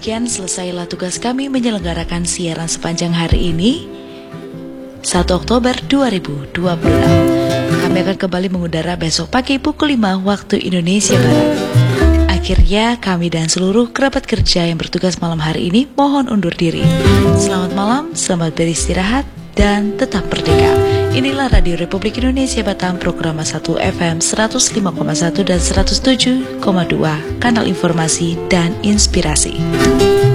demikian selesailah tugas kami menyelenggarakan siaran sepanjang hari ini 1 Oktober 2026. Kami akan kembali mengudara besok pagi pukul 5 waktu Indonesia Barat. Akhirnya kami dan seluruh kerabat kerja yang bertugas malam hari ini mohon undur diri. Selamat malam, selamat beristirahat, dan tetap merdeka. Inilah Radio Republik Indonesia Batam, program 1 FM 105,1 dan 107,2, kanal informasi dan inspirasi.